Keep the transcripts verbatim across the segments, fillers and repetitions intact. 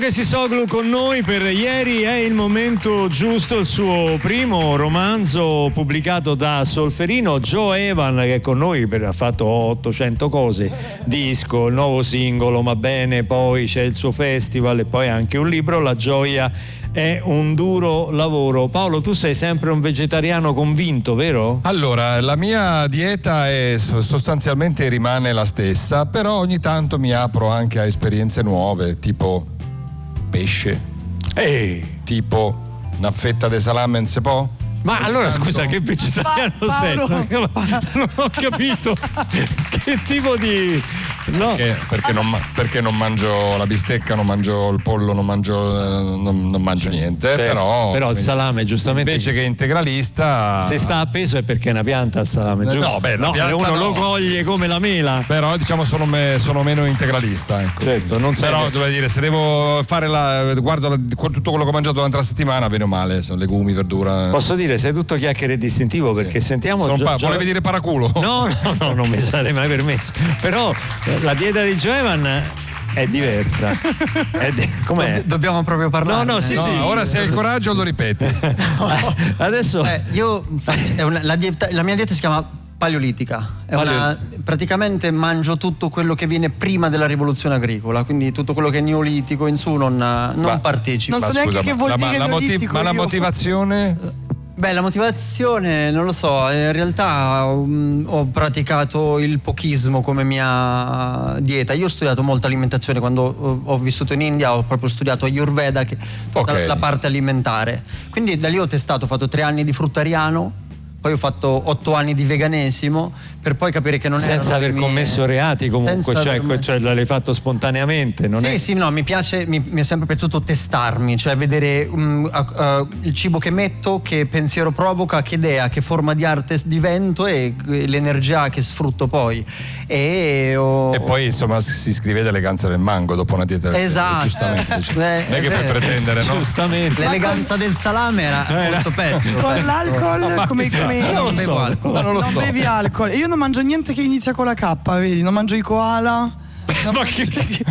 Soglu con noi per ieri. È il momento giusto, il suo primo romanzo pubblicato da Solferino. Joe Evan, che è con noi, per, ha fatto ottocento cose, disco, il nuovo singolo Ma Bene, poi c'è il suo festival e poi anche un libro. La gioia è un duro lavoro. Paolo, tu sei sempre un vegetariano convinto, vero? Allora, la mia dieta è sostanzialmente rimane la stessa, però ogni tanto mi apro anche a esperienze nuove, tipo pesce, Ehi. tipo una fetta di salame non si può? Ma allora scusa, che vegetariano Pa- sei? Paolo. Non ho capito che tipo di... No. Perché, perché, non, perché non mangio la bistecca, non mangio il pollo, non mangio, non, non mangio niente, Cioè, però, però il salame giustamente invece che integralista, se sta appeso è perché è una pianta il salame, giusto? No, beh, la no, pianta uno no. lo coglie come la mela. Però diciamo sono, me, sono meno integralista, ecco. Certo, non però serve. dovevo dire, se devo fare la guardo la, tutto quello che ho mangiato durante la settimana, bene o male, sono legumi, verdura. Posso dire, sei tutto chiacchiere e distintivo, perché Sì. sentiamo Sono Gio- pa- Gio- volevi dire paraculo? No, no, no, non mi sarei mai permesso. Però eh, la dieta di Joevan è diversa. È di- com'è? Dobb- dobbiamo proprio parlare. No, no, sì, No, sì. ora se hai il coraggio lo ripeti. Adesso Eh, io faccio, è una- la, dieta- la mia dieta si chiama paleolitica. È una, praticamente mangio tutto quello che viene prima della rivoluzione agricola, quindi tutto quello che è neolitico in su non, non Ma- partecipo. Non so neanche scusa, che ma vuol la, dire ma la motiv- neolitico, ma la io. motivazione? Beh, la motivazione non lo so, in realtà um, ho praticato il pochismo come mia dieta. Io ho studiato molta alimentazione quando ho, ho vissuto in India, ho proprio studiato Ayurveda, che tutta Ok. la parte alimentare. Quindi da lì ho testato, ho fatto tre anni di fruttariano, poi ho fatto otto anni di veganesimo, per poi capire che non senza erano aver le mie- commesso reati comunque, senza cioè, aver mai- cioè l'hai fatto spontaneamente, non sì, è... sì, no, mi piace, mi, mi è sempre piaciuto testarmi, cioè vedere um, uh, uh, il cibo che metto, che pensiero provoca, che idea, che forma di arte divento e eh, l'energia che sfrutto poi. E, ho- E poi insomma si scrive l'eleganza del mango dopo una dieta. Esatto. Giustamente. cioè, Eh, non è che puoi vero. pretendere, no? Giustamente. L'eleganza del salame era Era- molto peggio. Con eh. l'alcol, come, come Non non, bevo alcol. Ma non lo non so. bevi alcol. E io non mangio niente che inizia con la K, vedi? Non mangio i koala. Non Ma mangio, che-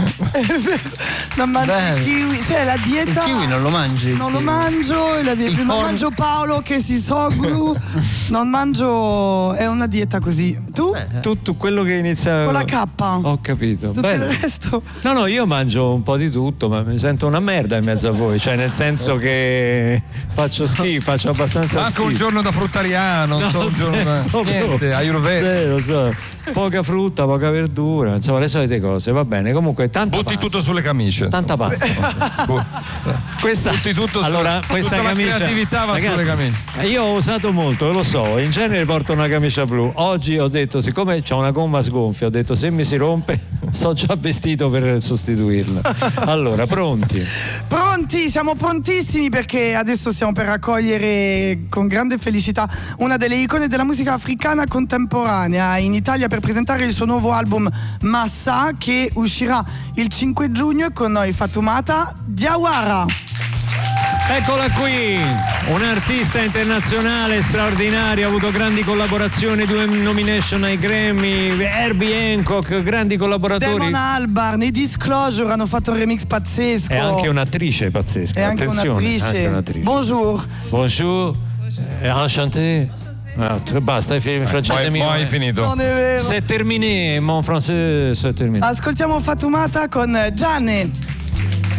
non mangio Beh, i kiwi. Cioè la Il dieta. kiwi non lo mangi? il Non lo kiwi? mangio, e la dieta- Il non corn- mangio Paolo che si sogru, non mangio, è una dieta così. Tu? Eh, Tutto quello che inizia Con la K. Ho capito. Tutto Bene. il resto. No, no, io mangio un po' di tutto, ma mi sento una merda in mezzo a voi, cioè nel senso che faccio schifo, faccio abbastanza Anche schifo. un giorno da fruttariano, non so, un giorno zero, niente, Ayurveda. zero, zero. Poca frutta, poca verdura, insomma le solite cose, va bene. Comunque tanta Butti pasta. tutto sulle camicie. Tanta pasta. Bu- Questa, Butti tutto su- allora, questa tutta la camicia, creatività va ragazzi, sulle camicie. Io ho usato molto, lo so, in genere porto una camicia blu. Oggi ho detto, siccome c'ho una gomma sgonfia, ho detto se mi si rompe sto già vestito per sostituirla. Allora, pronti? Pronti, siamo prontissimi perché adesso stiamo per raccogliere con grande felicità una delle icone della musica africana contemporanea in Italia per presentare il suo nuovo album Massa, che uscirà il cinque giugno, e con noi Fatoumata Diawara. Eccola qui, un'artista internazionale straordinaria, ha avuto grandi collaborazioni, due nomination ai Grammy, Herbie Hancock, grandi collaboratori. Damon Albarn, i Disclosure hanno fatto un remix pazzesco. È anche un'attrice pazzesca. È anche attenzione, un'attrice. anche un'attrice. Bonjour. Bonjour, eh, enchanté. Ah, tu- basta, il film francese Poi, mio. poi eh. finito. Non è vero. C'est terminé, mon français, c'est terminé. Ascoltiamo Fatoumata con Gianne.